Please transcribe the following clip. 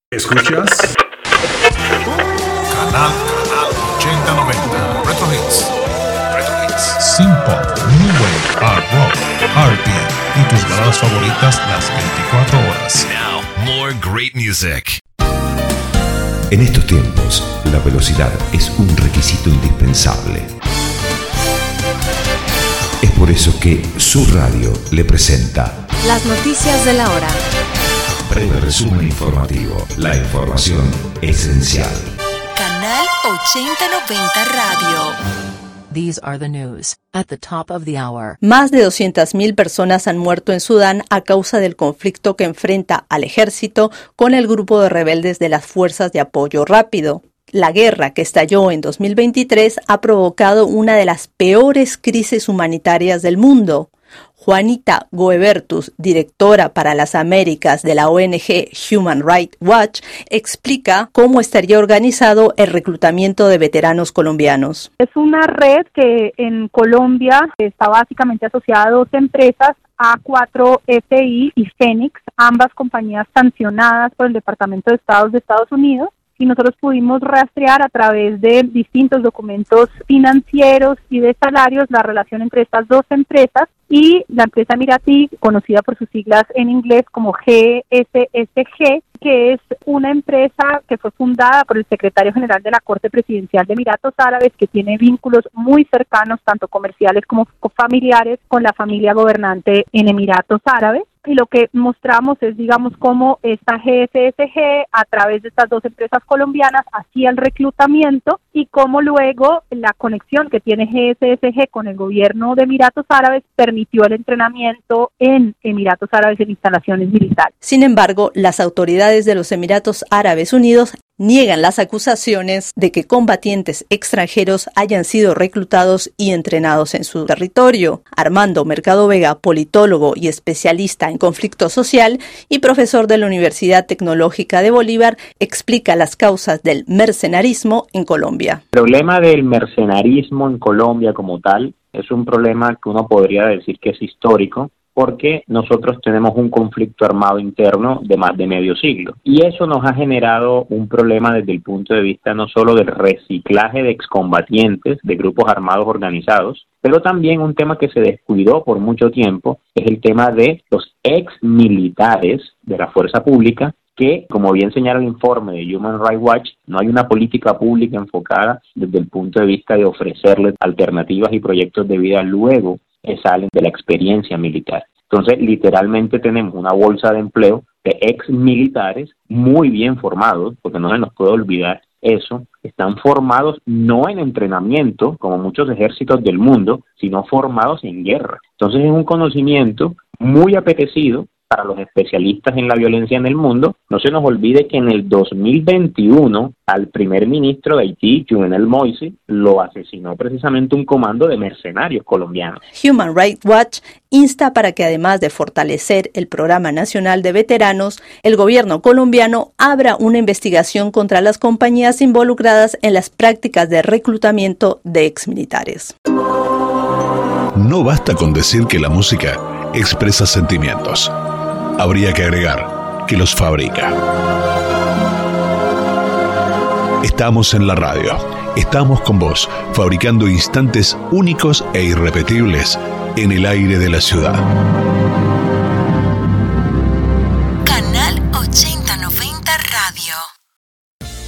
¿Escuchas? Canal 8090 Retro Hits. Synth Pop, New Wave, Art Rock, R&B y tus baladas favoritas las 24 horas. Now, more great music. En estos tiempos, la velocidad es un requisito indispensable. Es por eso que Su Radio le presenta las noticias de la hora. Breve resumen informativo, la información esencial. Canal 8090 Radio. These are the news at the top of the hour. Más de 200.000 personas han muerto en Sudán a causa del conflicto que enfrenta al ejército con el grupo de rebeldes de las Fuerzas de Apoyo Rápido. La guerra que estalló en 2023 ha provocado una de las peores crisis humanitarias del mundo. Juanita Goebertus, directora para las Américas de la ONG Human Rights Watch, explica cómo estaría organizado el reclutamiento de veteranos colombianos. Es una red que en Colombia está básicamente asociada a dos empresas, A4FI y Fénix, ambas compañías sancionadas por el Departamento de Estado de Estados Unidos. Y nosotros pudimos rastrear a través de distintos documentos financieros y de salarios la relación entre estas dos empresas y la empresa emiratí, conocida por sus siglas en inglés como GSSG, que es una empresa que fue fundada por el secretario general de la Corte Presidencial de Emiratos Árabes, que tiene vínculos muy cercanos, tanto comerciales como familiares, con la familia gobernante en Emiratos Árabes. Y lo que mostramos es, digamos, cómo esta GSSG, a través de estas dos empresas colombianas, hacía el reclutamiento y cómo luego la conexión que tiene GSSG con el gobierno de Emiratos Árabes permitió el entrenamiento en Emiratos Árabes en instalaciones militares. Sin embargo, las autoridades de los Emiratos Árabes Unidos niegan las acusaciones de que combatientes extranjeros hayan sido reclutados y entrenados en su territorio. Armando Mercado Vega, politólogo y especialista en conflicto social y profesor de la Universidad Tecnológica de Bolívar, explica las causas del mercenarismo en Colombia. El problema del mercenarismo en Colombia como tal es un problema que uno podría decir que es histórico, porque nosotros tenemos un conflicto armado interno de más de medio siglo. Y eso nos ha generado un problema desde el punto de vista no solo del reciclaje de excombatientes de grupos armados organizados, pero también un tema que se descuidó por mucho tiempo, es el tema de los ex militares de la fuerza pública, que, como bien señala el informe de Human Rights Watch, no hay una política pública enfocada desde el punto de vista de ofrecerles alternativas y proyectos de vida luego que salen de la experiencia militar. Entonces, literalmente tenemos una bolsa de empleo de ex militares muy bien formados, porque no se nos puede olvidar eso, están formados no en entrenamiento, como muchos ejércitos del mundo, sino formados en guerra. Entonces, es un conocimiento muy apetecido para los especialistas en la violencia en el mundo. No se nos olvide que en el 2021 al primer ministro de Haití, Jovenel Moïse, lo asesinó precisamente un comando de mercenarios colombianos. Human Rights Watch insta para que, además de fortalecer el Programa Nacional de Veteranos, el gobierno colombiano abra una investigación contra las compañías involucradas en las prácticas de reclutamiento de exmilitares. No basta con decir que la música expresa sentimientos. Habría que agregar que los fabrica. Estamos en la radio. Estamos con vos, fabricando instantes únicos e irrepetibles en el aire de la ciudad. Canal 8090 Radio.